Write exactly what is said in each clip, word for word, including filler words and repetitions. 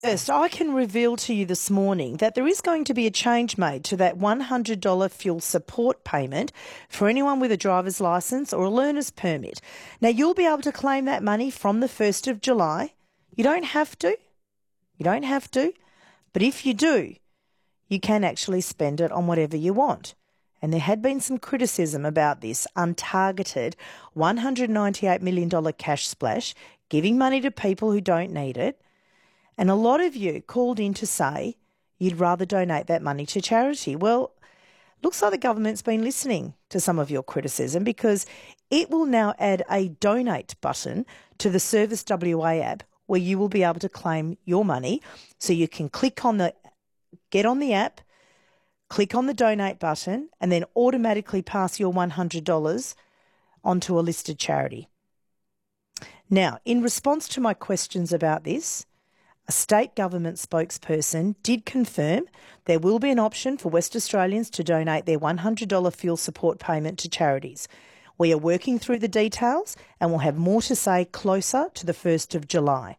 First, I can reveal to you this morning that there is going to be a change made to that one hundred dollars fuel support payment for anyone with a driver's licence or a learner's permit. Now, you'll be able to claim that money from the first of July. You don't have to. You don't have to. But if you do, you can actually spend it on whatever you want. And there had been some criticism about this untargeted one hundred ninety-eight million dollars cash splash, giving money to people who don't need it. And a lot of you called in to say you'd rather donate that money to charity. Well, looks like the government's been listening to some of your criticism, because it will now add a donate button to the Service W A app where you will be able to claim your money. So you can click on the, get on the app, click on the donate button, and then automatically pass your one hundred dollars onto a listed charity. Now, in response to my questions about this, a state government spokesperson did confirm there will be an option for West Australians to donate their one hundred dollars fuel support payment to charities. We are working through the details and we'll have more to say closer to the first of July.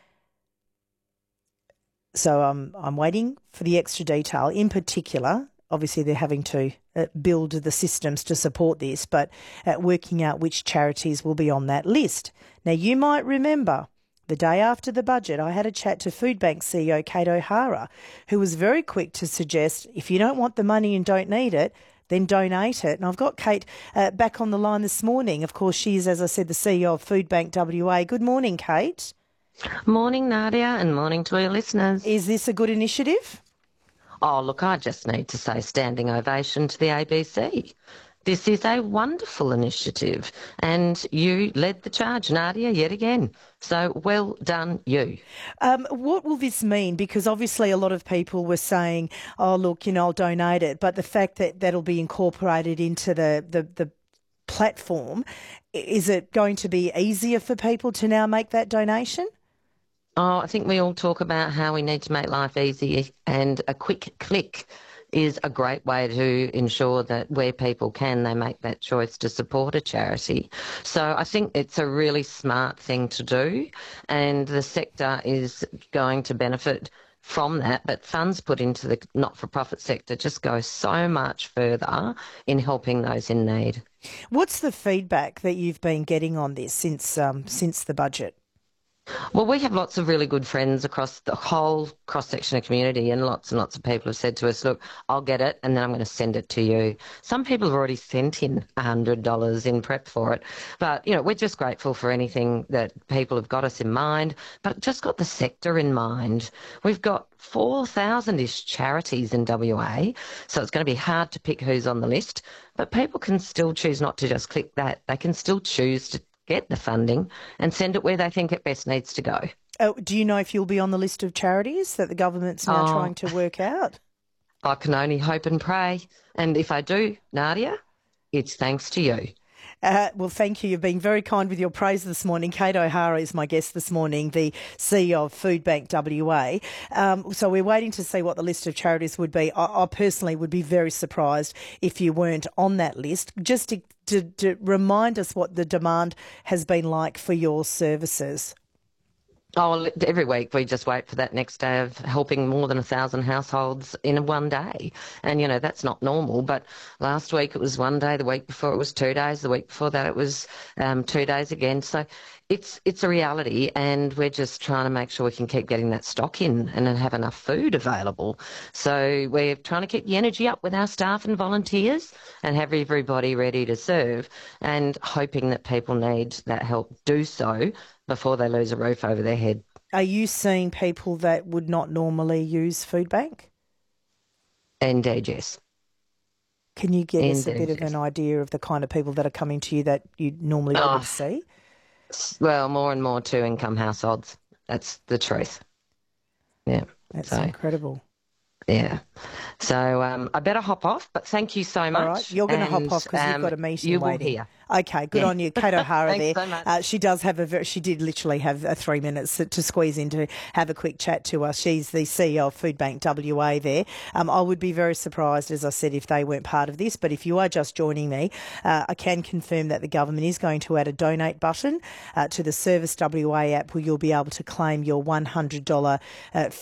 So um, I'm waiting for the extra detail. In particular, obviously they're having to uh, build the systems to support this, but uh, working out which charities will be on that list. Now, you might remember the day after the budget, I had a chat to Foodbank C E O Kate O'Hara, who was very quick to suggest if you don't want the money and don't need it, then donate it. And I've got Kate uh, back on the line this morning. Of course, she is, as I said, the C E O of Foodbank W A. Good morning, Kate. Morning, Nadia, and morning to your listeners. Is this a good initiative? Oh, look, I just need to say standing ovation to the A B C. This is a wonderful initiative, and you led the charge, Nadia, yet again. So well done, you. Um, what will this mean? Because obviously a lot of people were saying, oh, look, you know, I'll donate it. But the fact that that'll be incorporated into the, the, the platform, is it going to be easier for people to now make that donation? Oh, I think we all talk about how we need to make life easy, and a quick click is a great way to ensure that where people can, they make that choice to support a charity. So I think it's a really smart thing to do, and the sector is going to benefit from that, but funds put into the not-for-profit sector just go so much further in helping those in need. What's the feedback that you've been getting on this since um, since the budget? Well, we have lots of really good friends across the whole cross-section of community, and lots and lots of people have said to us, look, I'll get it and then I'm going to send it to you. Some people have already sent in one hundred dollars in prep for it. But, you know, we're just grateful for anything that people have got us in mind, but just got the sector in mind. We've got four thousand-ish charities in W A, so it's going to be hard to pick who's on the list, but people can still choose not to just click that. They can still choose to get the funding and send it where they think it best needs to go. Oh, do you know if you'll be on the list of charities that the government's now oh, trying to work out? I can only hope and pray. And if I do, Nadia, it's thanks to you. Uh, well, thank you. You've been very kind with your praise this morning. Kate O'Hara is my guest this morning, the C E O of Foodbank W A. Um, so we're waiting to see what the list of charities would be. I, I personally would be very surprised if you weren't on that list. Just to, to, to remind us what the demand has been like for your services. Oh, well, every week we just wait for that next day of helping more than a thousand households in one day. And, you know, that's not normal. But last week it was one day, the week before it was two days, the week before that it was um, two days again. So it's it's a reality, and we're just trying to make sure we can keep getting that stock in and then have enough food available. So we're trying to keep the energy up with our staff and volunteers and have everybody ready to serve, and hoping that people need that help do so before they lose a roof over their head. Are you seeing people that would not normally use Foodbank? Indeed, yes. Can you give us a Indeed, bit of yes. an idea of the kind of people that are coming to you that you normally Oh. wouldn't see? Well, more and more two-income households. That's the truth. Yeah. That's so. incredible. Yeah. So um, I better hop off, but thank you so All right, much. you're going to hop And off because you've um, got a meeting you will waiting. hear. Okay, good Yeah. on you, Kate O'Hara Thanks there. so much. Uh, she does have a very, she did literally have a three minutes to, to squeeze in to have a quick chat to us. She's the C E O of Food Bank W A there. Um, I would be very surprised, as I said, if they weren't part of this. But if you are just joining me, uh, I can confirm that the government is going to add a donate button uh, to the Service W A app where you'll be able to claim your one hundred dollars uh,